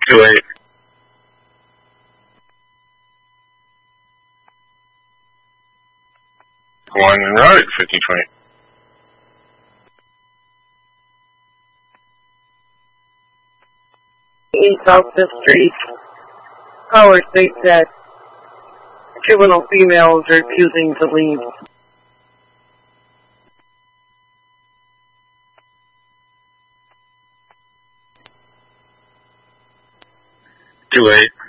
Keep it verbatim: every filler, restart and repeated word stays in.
Too late. One en route, fifty twenty. In South Fifth Street, Power states that juvenile females are refusing to leave. Too late.